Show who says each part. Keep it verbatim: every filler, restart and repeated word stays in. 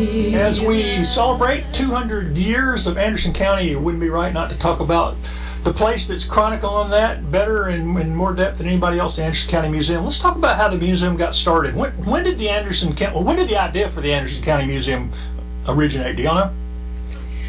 Speaker 1: As we celebrate two hundred years of Anderson County, it wouldn't be right not to talk about the place that's chronicling that better and in more depth than anybody else, the Anderson County Museum. Let's talk about how the museum got started. When, when did the Anderson County, when did the idea for the Anderson County Museum originate? Do y'all know?